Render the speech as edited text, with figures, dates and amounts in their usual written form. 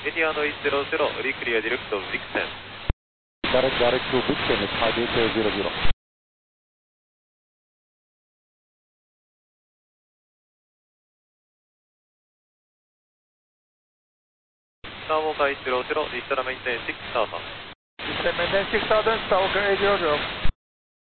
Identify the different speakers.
Speaker 1: Indiana 100, reclear direct of Vixen.
Speaker 2: Direct to Vixen is 5800.
Speaker 1: Skywalker 100, Eastern maintain 6000.
Speaker 3: Eastern maintain 6000, Skywalker 800.